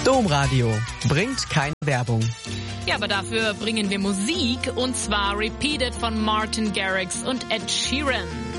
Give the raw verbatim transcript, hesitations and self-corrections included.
Domradio bringt keine Werbung. Ja, aber dafür bringen wir Musik, und zwar Repeated von Martin Garrix und Ed Sheeran.